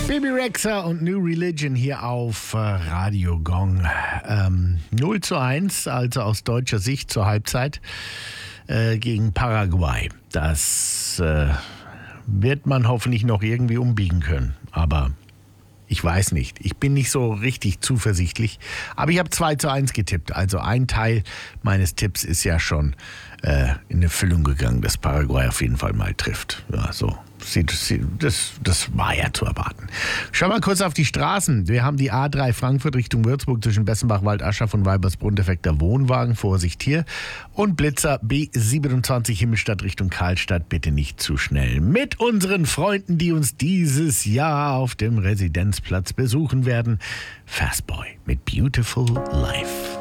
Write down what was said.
Baby Rexha und New Religion hier auf Radio Gong. 0:1, also aus deutscher Sicht zur Halbzeit gegen Paraguay. Das wird man hoffentlich noch irgendwie umbiegen können. Aber ich weiß nicht. Ich bin nicht so richtig zuversichtlich. Aber ich habe 2:1 getippt. Also ein Teil meines Tipps ist ja schon in Erfüllung gegangen, dass Paraguay auf jeden Fall mal trifft. Ja, so. Das war ja zu erwarten. Schau mal kurz auf die Straßen. Wir haben die A3 Frankfurt Richtung Würzburg zwischen Bessenbach, Waldascha von Weibersbrunn, defekter Wohnwagen, Vorsicht hier. Und Blitzer B27 Himmelstadt Richtung Karlstadt, bitte nicht zu schnell. Mit unseren Freunden, die uns dieses Jahr auf dem Residenzplatz besuchen werden. Fastboy mit Beautiful Life.